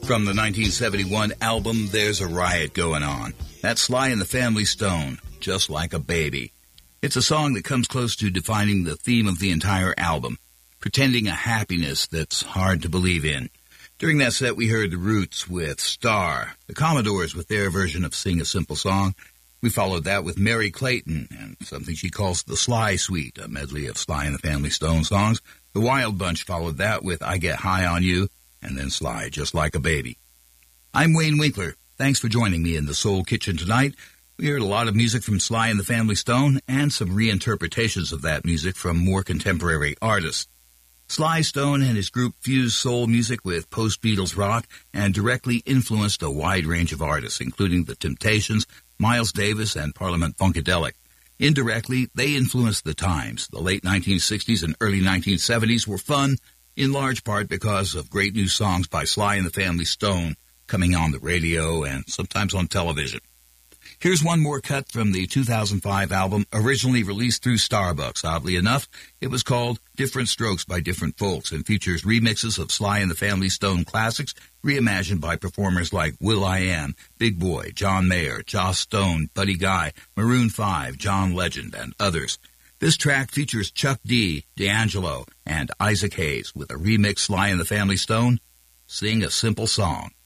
From the 1971 album, There's a Riot Going On. That's Sly and the Family Stone, Just Like a Baby. It's a song that comes close to defining the theme of the entire album, pretending a happiness that's hard to believe in. During that set, we heard the Roots with Star, the Commodores with their version of Sing a Simple Song. We followed that with Mary Clayton and something she calls the Sly Suite, a medley of Sly and the Family Stone songs. The Wild Bunch followed that with I Get High on You, and then Sly, Just Like a Baby. I'm Wayne Winkler. Thanks for joining me in the Soul Kitchen tonight. We heard a lot of music from Sly and the Family Stone and some reinterpretations of that music from more contemporary artists. Sly Stone and his group fused soul music with post-Beatles rock and directly influenced a wide range of artists, including The Temptations, Miles Davis, and Parliament Funkadelic. Indirectly, they influenced the times. The late 1960s and early 1970s were fun, in large part because of great new songs by Sly and the Family Stone coming on the radio and sometimes on television. Here's one more cut from the 2005 album, originally released through Starbucks. Oddly enough, it was called Different Strokes by Different Folks and features remixes of Sly and the Family Stone classics reimagined by performers like will.i.am, Big Boy, John Mayer, Joss Stone, Buddy Guy, Maroon 5, John Legend, and others. This track features Chuck D, D'Angelo, and Isaac Hayes with a remix Sly and the Family Stone, Sing a Simple Song.